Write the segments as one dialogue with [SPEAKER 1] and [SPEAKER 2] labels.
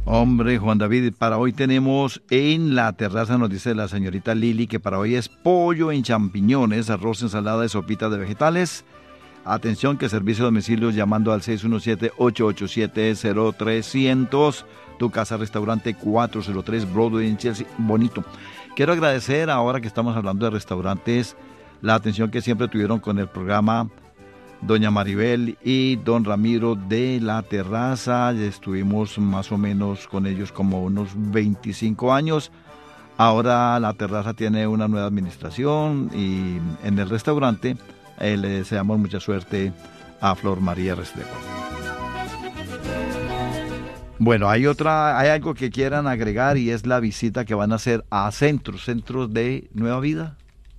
[SPEAKER 1] Hombre, Juan David, para hoy tenemos en la terraza, nos dice la señorita Lili, que para hoy es pollo en champiñones, arroz, ensalada y sopita de vegetales. Atención, que servicio de domicilio llamando al 617-887-0300, tu casa restaurante 403 Broadway en Chelsea. Bonito. Quiero agradecer, ahora que estamos hablando de restaurantes, la atención que siempre tuvieron con el programa doña Maribel y don Ramiro de la Terraza. Ya estuvimos más o menos con ellos como unos 25 años. Ahora la Terraza tiene una nueva administración y en el restaurante le deseamos mucha suerte a Flor María Restrepo. Bueno, hay algo que quieran agregar y es la visita que van a hacer a centros de Nueva Vida.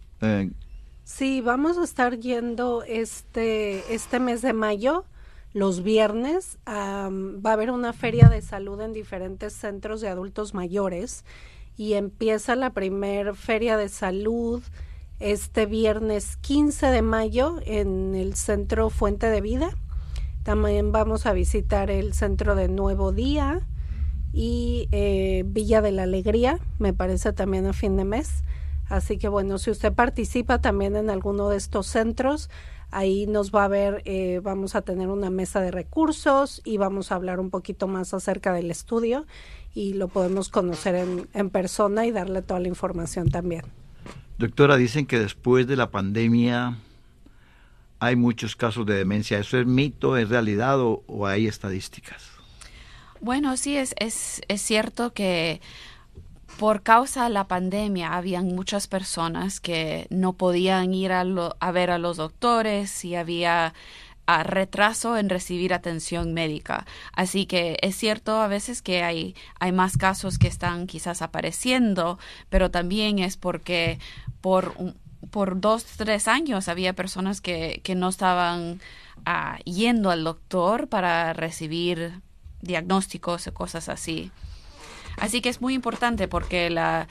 [SPEAKER 2] Sí, vamos a estar yendo este mes de mayo, los viernes. Va a haber una feria de salud en diferentes centros de adultos mayores y empieza la primer feria de salud este viernes 15 de mayo en el centro Fuente de Vida. También vamos a visitar el centro de Nuevo Día y Villa de la Alegría, me parece también a fin de mes. Así que bueno, si usted participa también en alguno de estos centros, ahí nos va a ver, vamos a tener una mesa de recursos y vamos a hablar un poquito más acerca del estudio y lo podemos conocer en persona y darle toda la información también.
[SPEAKER 1] Doctora, dicen que después de la pandemia hay muchos casos de demencia. ¿Eso es mito, es realidad o hay estadísticas?
[SPEAKER 3] Bueno, sí, es cierto que por causa de la pandemia habían muchas personas que no podían ir a ver a los doctores y había retraso en recibir atención médica. Así que es cierto a veces que hay más casos que están quizás apareciendo, pero también es porque por 2-3 años había personas que no estaban yendo al doctor para recibir diagnósticos o cosas así. Así que es muy importante porque la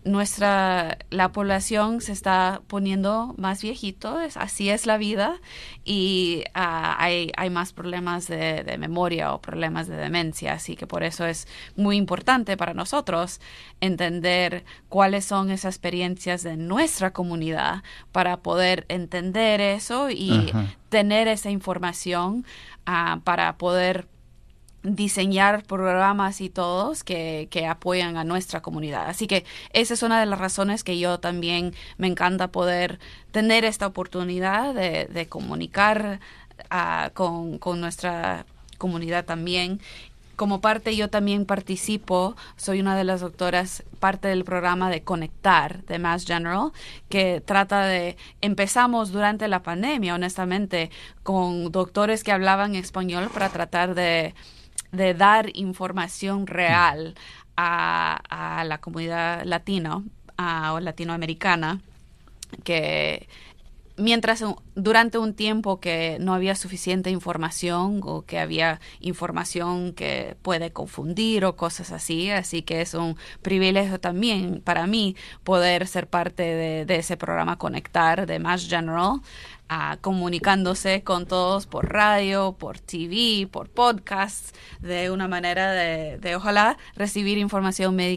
[SPEAKER 3] población se está poniendo más viejito, así es la vida y hay más problemas de memoria o problemas de demencia, así que por eso es muy importante para nosotros entender cuáles son esas experiencias de nuestra comunidad para poder entender eso y tener esa información para poder diseñar programas y todos que apoyan a nuestra comunidad. Así que esa es una de las razones que yo también me encanta poder tener esta oportunidad de comunicar con nuestra comunidad también. Como parte, yo también participo, soy una de las doctoras, parte del programa de Conectar de Mass General, que empezamos durante la pandemia, honestamente, con doctores que hablaban español para tratar de dar información real a la comunidad latina o latinoamericana, que durante un tiempo que no había suficiente información o que había información que puede confundir o cosas así que es un privilegio también para mí poder ser parte de ese programa Conectar de Mass General, comunicándose con todos por radio, por TV, por podcast, de una manera de ojalá recibir información médica